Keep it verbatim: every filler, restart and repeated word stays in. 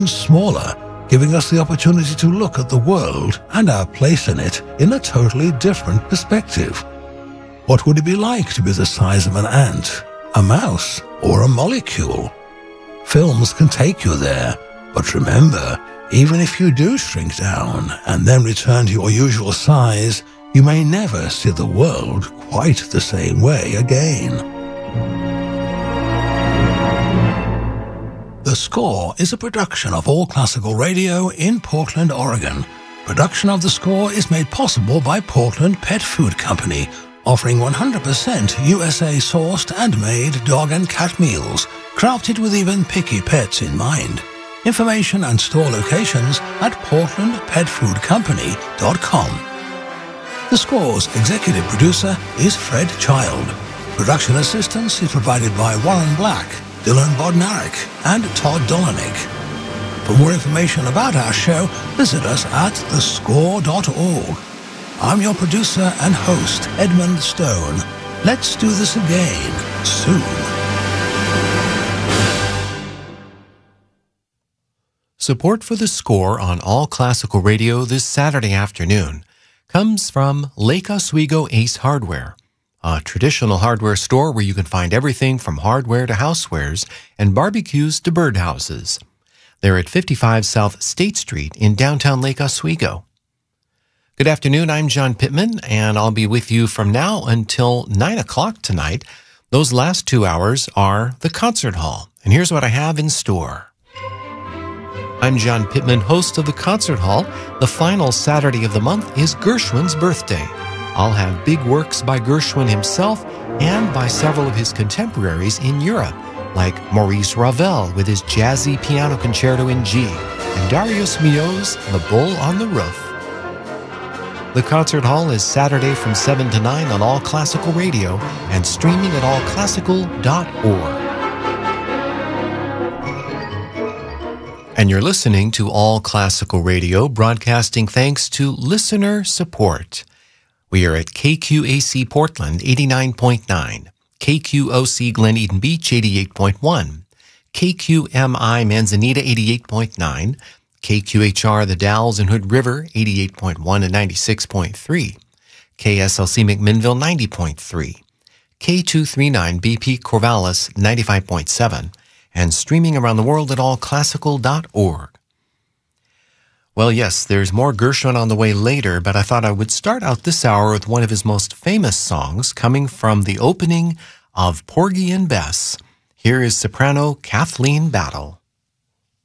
smaller, giving us the opportunity to look at the world and our place in it in a totally different perspective. What would it be like to be the size of an ant, a mouse, or a molecule? Films can take you there, but remember, even if you do shrink down and then return to your usual size, you may never see the world quite the same way again. The Score is a production of All Classical Radio in Portland, Oregon. Production of The Score is made possible by Portland Pet Food Company, offering one hundred percent U S A-sourced and made dog and cat meals, crafted with even picky pets in mind. Information and store locations at portland pet food company dot com. The Score's executive producer is Fred Child. Production assistance is provided by Warren Black, Dylan Bodnarik, and Todd Dolanik. For more information about our show, visit us at the score dot org. I'm your producer and host, Edmund Stone. Let's do this again soon. Support for The Score on All Classical Radio this Saturday afternoon comes from Lake Oswego Ace Hardware, a traditional hardware store where you can find everything from hardware to housewares and barbecues to birdhouses. They're at fifty-five South State Street in downtown Lake Oswego. Good afternoon, I'm John Pittman, and I'll be with you from now until nine o'clock tonight. Those last two hours are the Concert Hall, and here's what I have in store. I'm John Pittman, host of the Concert Hall. The final Saturday of the month is Gershwin's birthday. I'll have big works by Gershwin himself and by several of his contemporaries in Europe, like Maurice Ravel with his jazzy piano concerto in G, and Darius Milhaud's The Bull on the Roof. The Concert Hall is Saturday from seven to nine on All Classical Radio and streaming at all classical dot org. And you're listening to All Classical Radio, broadcasting thanks to listener support. We are at K Q A C Portland, eighty-nine point nine, K Q O C Glen Eden Beach, eighty-eight point one, K Q M I Manzanita, eighty-eight point nine, K Q H R The Dalles and Hood River, eighty-eight point one and ninety-six point three, K S L C McMinnville, ninety point three, K two thirty-nine B P Corvallis, ninety-five point seven, and streaming around the world at all classical dot org. Well, yes, there's more Gershwin on the way later, but I thought I would start out this hour with one of his most famous songs coming from the opening of Porgy and Bess. Here is soprano Kathleen Battle.